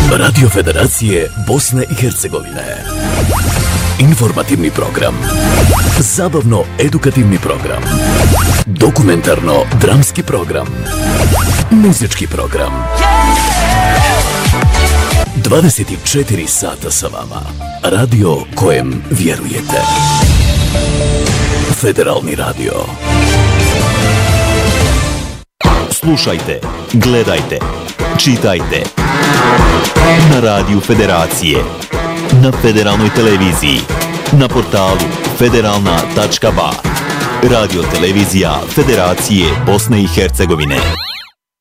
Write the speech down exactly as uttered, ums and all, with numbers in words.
Radio Federacije Bosne i Hercegovine. Informativni program. Zabavno-edukativni program. Dokumentarno-dramski program. Muzički program. dvadeset četiri sata sa vama. Radio kojem vjerujete. Federalni radio. Slušajte, gledajte, čitajte. Na radiju Federacije. Na federalnoj televiziji. Na portalu federalna tačka ba. Radio televizija Federacije Bosne i Hercegovine.